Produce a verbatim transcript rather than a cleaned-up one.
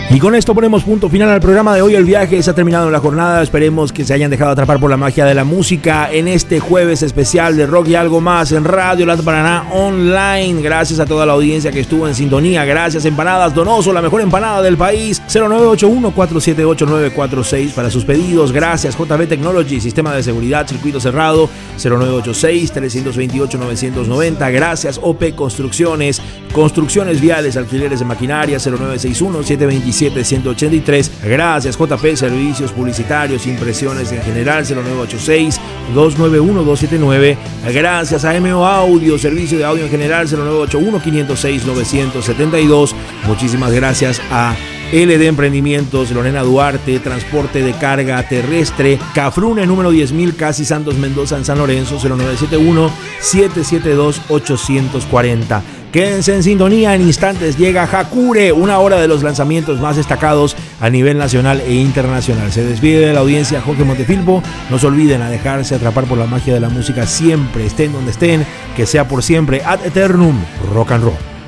Y con esto ponemos punto final al programa de hoy. El viaje se ha terminado en la jornada. Esperemos que se hayan dejado atrapar por la magia de la música en este jueves especial de Rock y Algo Más en Radio Land Paraná Online. Gracias a toda la audiencia que estuvo en sintonía. Gracias Empanadas Donoso, la mejor empanada del país. cero nueve ocho uno, cuatro siete ocho, nueve cuatro seis para sus pedidos. Gracias J B Technology, sistema de seguridad, circuito cerrado. cero nueve ocho seis, tres dos ocho, nueve nueve cero. Gracias O P Construcciones, construcciones viales, alquileres de maquinaria. cero nueve seis uno, siete dos siete, uno ocho tres. Gracias J P Servicios Publicitarios, impresiones en general. cero nueve ocho seis, dos nueve uno, dos siete nueve. Gracias a M O Audio, servicio de audio en general. cero nueve ocho uno, quinientos seis, novecientos setenta y dos. Muchísimas gracias a L D Emprendimientos, Lorena Duarte, transporte de carga terrestre, Cafrune número diez mil, Casi Santos Mendoza en San Lorenzo. Cero nueve siete uno, siete siete dos, ocho cuatro cero. Quédense en sintonía, en instantes llega Hakure, una hora de los lanzamientos más destacados a nivel nacional e internacional. Se despide de la audiencia Jorge Montefilpo. No se olviden a dejarse atrapar por la magia de la música siempre, estén donde estén, que sea por siempre, ad eternum, rock and roll.